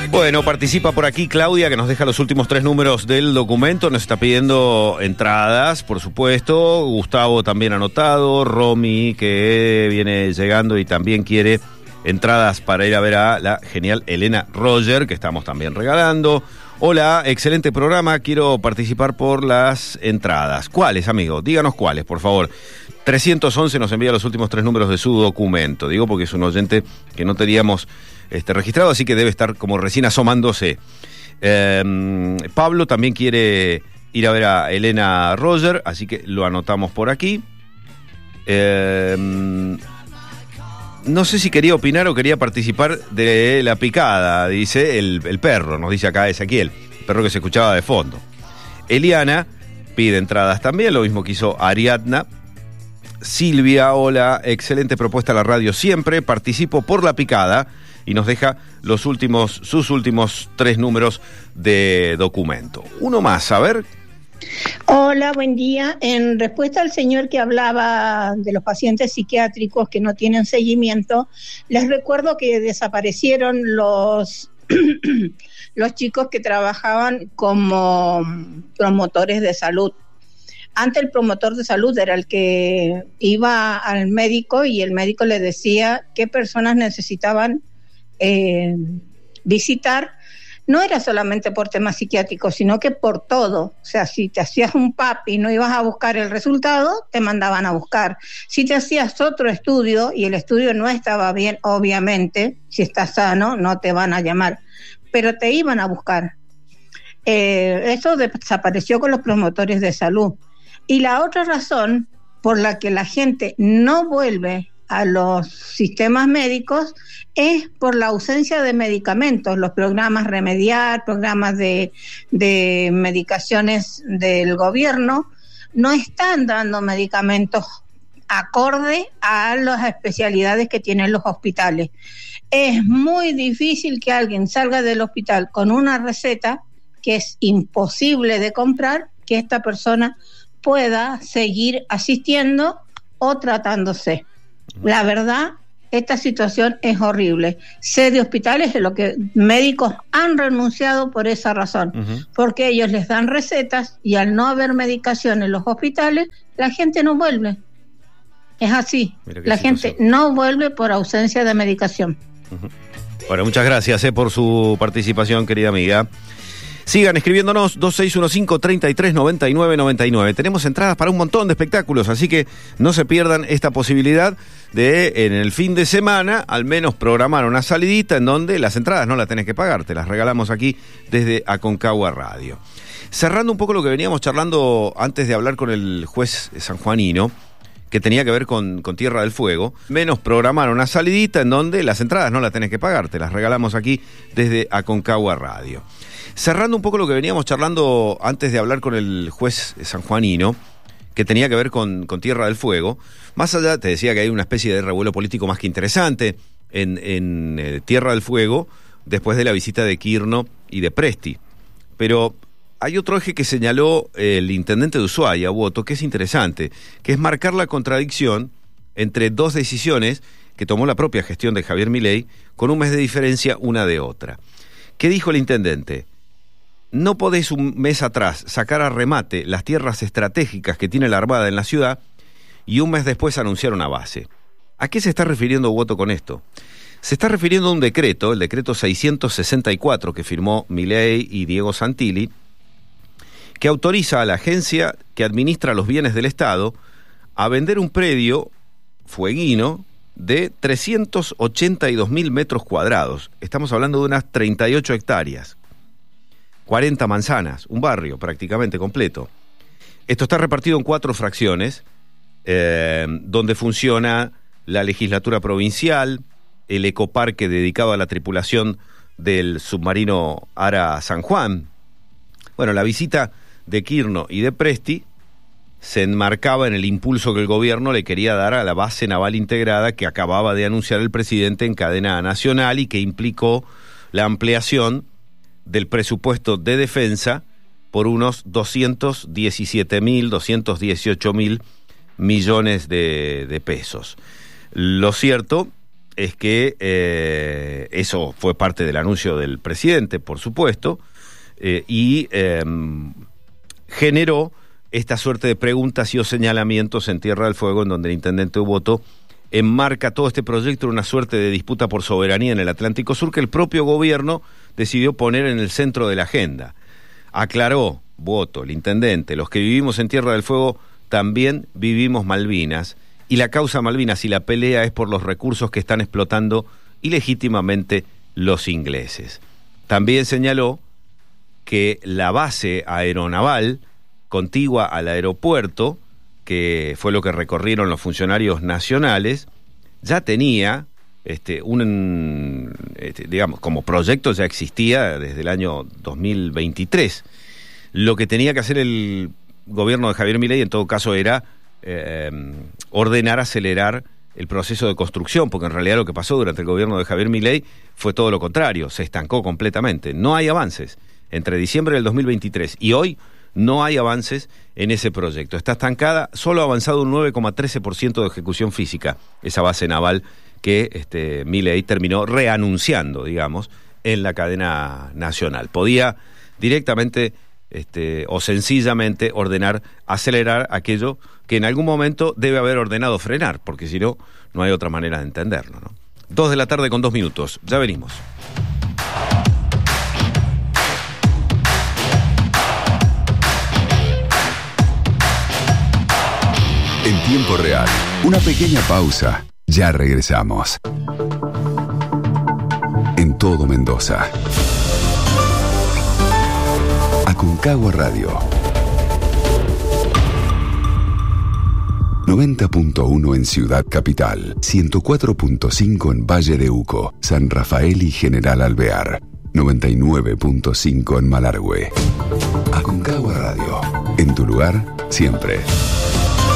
Bueno, participa por aquí Claudia, que nos deja los últimos 3 números del documento. Nos está pidiendo entradas, por supuesto. Gustavo también anotado. Romy, que viene llegando y también quiere entradas para ir a ver a la genial Elena Roger, que estamos también regalando. Hola, excelente programa. Quiero participar por las entradas. ¿Cuáles, amigo? Díganos cuáles, por favor. 311 nos envía los últimos 3 números de su documento. Digo porque es un oyente que no teníamos registrado, así que debe estar como recién asomándose. Pablo también quiere ir a ver a Elena Roger, así que lo anotamos por aquí. No sé si quería opinar o quería participar de la picada, dice el perro, nos dice acá Ezequiel, el perro que se escuchaba de fondo. Eliana pide entradas también, lo mismo que hizo Ariadna. Silvia, hola, excelente propuesta a la radio siempre, participo por la picada, y nos deja sus últimos 3 números de documento. Uno más, a ver. Hola, buen día. En respuesta al señor que hablaba de los pacientes psiquiátricos que no tienen seguimiento, les recuerdo que desaparecieron los chicos que trabajaban como promotores de salud. Antes el promotor de salud era el que iba al médico y el médico le decía qué personas necesitaban visitar. No era solamente por temas psiquiátricos, sino que por todo. O sea, si te hacías un PAP y no ibas a buscar el resultado, te mandaban a buscar. Si te hacías otro estudio y el estudio no estaba bien, obviamente, si estás sano, no te van a llamar, pero te iban a buscar. Eso desapareció con los promotores de salud. Y la otra razón por la que la gente no vuelve a los sistemas médicos es por la ausencia de medicamentos. Los programas Remediar, programas de medicaciones del gobierno, no están dando medicamentos acorde a las especialidades que tienen los hospitales. Es muy difícil que alguien salga del hospital con una receta que es imposible de comprar, que esta persona pueda seguir asistiendo o tratándose. La verdad, esta situación es horrible. Sé de hospitales en los que médicos han renunciado por esa razón, porque ellos les dan recetas y al no haber medicación en los hospitales, la gente no vuelve. Es así, la gente no vuelve por ausencia de medicación. Bueno, muchas gracias por su participación, querida amiga. Sigan escribiéndonos 2615-339999. Tenemos entradas para un montón de espectáculos, así que no se pierdan esta posibilidad de, en el fin de semana, al menos programar una salidita en donde las entradas no las tenés que pagar, te las regalamos aquí desde Aconcagua Radio. Cerrando un poco lo que veníamos charlando antes de hablar con el juez sanjuanino, que tenía que ver con Tierra del Fuego, menos programar una salidita en donde las entradas no las tenés que pagar, te las regalamos aquí desde Aconcagua Radio. Cerrando un poco lo que veníamos charlando antes de hablar con el juez sanjuanino, que tenía que ver con Tierra del Fuego, más allá, te decía que hay una especie de revuelo político más que interesante en Tierra del Fuego, después de la visita de Quirno y de Presti. Pero hay otro eje que señaló el intendente de Ushuaia, Boto, que es interesante, que es marcar la contradicción entre 2 decisiones que tomó la propia gestión de Javier Milei, con un mes de diferencia una de otra. ¿Qué dijo el intendente? No podés un mes atrás sacar a remate las tierras estratégicas que tiene la Armada en la ciudad y un mes después anunciar una base. ¿A qué se está refiriendo Boto con esto? Se está refiriendo a un decreto, el decreto 664 que firmó Milei y Diego Santilli, que autoriza a la agencia que administra los bienes del Estado a vender un predio fueguino de 382.000 metros cuadrados. Estamos hablando de unas 38 hectáreas. 40 manzanas, un barrio prácticamente completo. Esto está repartido en 4 fracciones, donde funciona la legislatura provincial, el ecoparque dedicado a la tripulación del submarino Ara San Juan. Bueno, la visita de Quirno y de Presti se enmarcaba en el impulso que el gobierno le quería dar a la base naval integrada que acababa de anunciar el presidente en cadena nacional y que implicó la ampliación del presupuesto de defensa por unos 218.000 millones de pesos. Lo cierto es que eso fue parte del anuncio del presidente, por supuesto, y generó esta suerte de preguntas y o señalamientos en Tierra del Fuego, en donde el intendente Uboto enmarca todo este proyecto en una suerte de disputa por soberanía en el Atlántico Sur que el propio gobierno decidió poner en el centro de la agenda. Aclaró Uboto, el intendente, los que vivimos en Tierra del Fuego también vivimos Malvinas, y la causa Malvinas y la pelea es por los recursos que están explotando ilegítimamente los ingleses. También señaló que la base aeronaval contigua al aeropuerto, que fue lo que recorrieron los funcionarios nacionales, ya tenía digamos, como proyecto ya existía desde el año 2023. Lo que tenía que hacer el gobierno de Javier Milei en todo caso era ordenar, acelerar el proceso de construcción, porque en realidad lo que pasó durante el gobierno de Javier Milei fue todo lo contrario, se estancó completamente. No hay avances. Entre diciembre del 2023 y hoy no hay avances en ese proyecto. Está estancada, solo ha avanzado un 9,13% de ejecución física, esa base naval que Milei terminó reanunciando, digamos, en la cadena nacional. Podía directamente o sencillamente ordenar acelerar aquello que en algún momento debe haber ordenado frenar, porque si no, no hay otra manera de entenderlo, ¿no? 2 de la tarde con 2 minutos. Ya venimos. En tiempo real, una pequeña pausa. Ya regresamos. En todo Mendoza. Aconcagua Radio. 90.1 en Ciudad Capital, 104.5 en Valle de Uco, San Rafael y General Alvear, 99.5 en Malargüe. Aconcagua Radio, en tu lugar, siempre.